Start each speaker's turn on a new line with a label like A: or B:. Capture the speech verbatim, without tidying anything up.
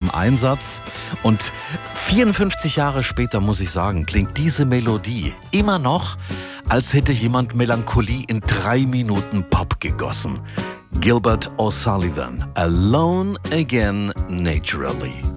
A: im Einsatz. Und vierundfünfzig Jahre später, muss ich sagen, klingt diese Melodie immer noch, als hätte jemand Melancholie in drei Minuten Pop gegossen. Gilbert O'Sullivan, Alone Again Naturally.